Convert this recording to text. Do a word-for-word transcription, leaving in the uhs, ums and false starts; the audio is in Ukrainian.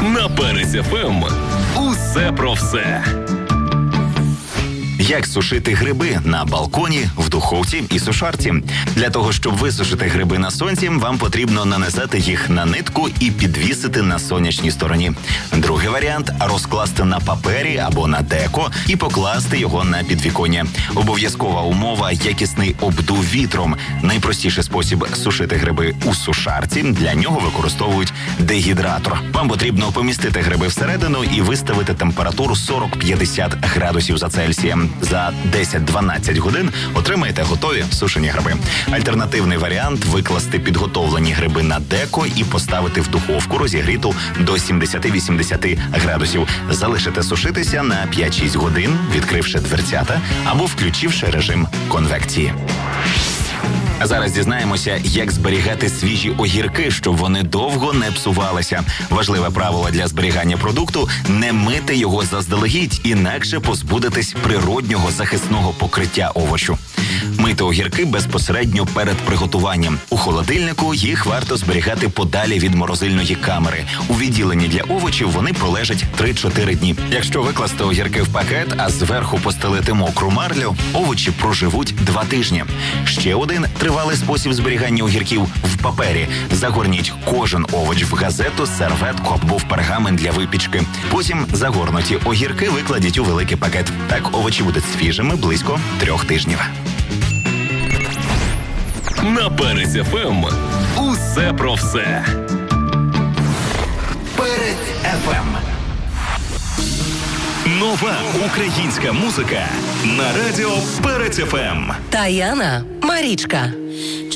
На Перець еф ем усе про все. Як сушити гриби на балконі, в духовці і сушарці. Для того, щоб висушити гриби на сонці, вам потрібно нанизати їх на нитку і підвісити на сонячній стороні. Другий варіант – розкласти на папері або на деко і покласти його на підвіконня. Обов'язкова умова – якісний обдув вітром. Найпростіший спосіб сушити гриби у сушарці. Для нього використовують дегідратор. Вам потрібно помістити гриби всередину і виставити температуру сорок-п'ятдесят градусів за Цельсієм. За десять-дванадцять годин отримаєте готові сушені гриби. Альтернативний варіант – викласти підготовлені гриби на деко і поставити в духовку розігріту до сімдесят-вісімдесят градусів. Залишити сушитися на п'ять-шість годин, відкривши дверцята або включивши режим конвекції. А зараз дізнаємося, як зберігати свіжі огірки, щоб вони довго не псувалися. Важливе правило для зберігання продукту – не мити його заздалегідь, інакше позбудетесь природнього захисного покриття овочу. Мити огірки безпосередньо перед приготуванням. У холодильнику їх варто зберігати подалі від морозильної камери. У відділенні для овочів вони пролежать три-чотири дні. Якщо викласти огірки в пакет, а зверху постелити мокру марлю, овочі проживуть два тижні. Ще один тривалий спосіб зберігання огірків в папері. Загорніть кожен овоч в газету, серветку або в пергамент для випічки. Потім загорнуті огірки викладіть у великий пакет. Так овочі будуть свіжими близько трьох тижнів. На Перець еф ем усе про все. Перець еф ем. Нова українська музика на радіо Перець еф ем. Таяна Марічка.